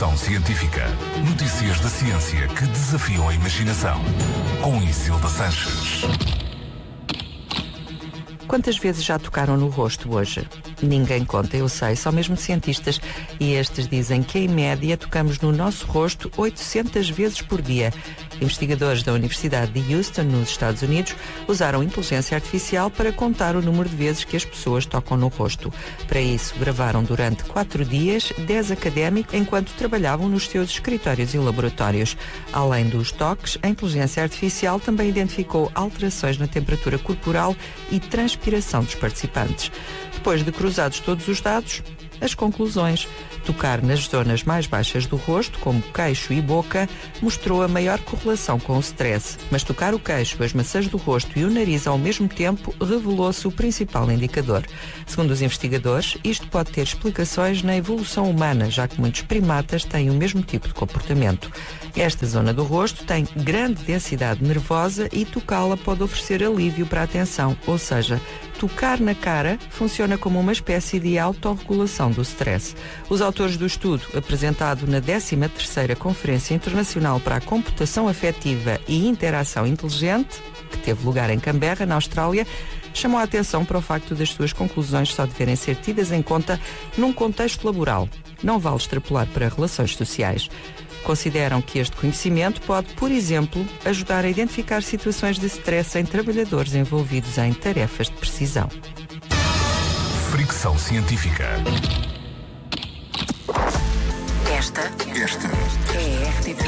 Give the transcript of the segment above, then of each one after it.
Fricção Científica. Notícias da ciência que desafiam a imaginação. Com Isilda Sanches. Quantas vezes já tocaram no rosto hoje? Ninguém conta, eu sei, só mesmo cientistas. E estes dizem que, em média, tocamos no nosso rosto 800 vezes por dia. Investigadores da Universidade de Houston, nos Estados Unidos, usaram inteligência artificial para contar o número de vezes que as pessoas tocam no rosto. Para isso, gravaram durante 4 dias 10 académicos enquanto trabalhavam nos seus escritórios e laboratórios. Além dos toques, a inteligência artificial também identificou alterações na temperatura corporal e transpiração dos participantes. Depois de cruzados todos os dados, as conclusões. Tocar nas zonas mais baixas do rosto, como queixo e boca, mostrou a maior correlação com o stress. Mas tocar o queixo, as maçãs do rosto e o nariz ao mesmo tempo revelou-se o principal indicador. Segundo os investigadores, isto pode ter explicações na evolução humana, já que muitos primatas têm o mesmo tipo de comportamento. Esta zona do rosto tem grande densidade nervosa e tocá-la pode oferecer alívio para a tensão, ou seja, tocar na cara funciona como uma espécie de autorregulação do stress. Os autores do estudo, apresentado na 13ª Conferência Internacional para a Computação Afetiva e Interação Inteligente, que teve lugar em Canberra, na Austrália, chamou a atenção para o facto das suas conclusões só deverem ser tidas em conta num contexto laboral. Não vale extrapolar para relações sociais. Consideram que este conhecimento pode, por exemplo, ajudar a identificar situações de stress em trabalhadores envolvidos em tarefas de precisão. Fricção Científica. Esta é a RTP.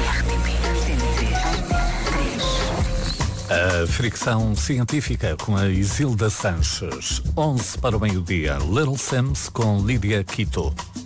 A Fricção Científica com a Isilda Sanches. 11 para o meio-dia. Little Sims com Lídia Quito.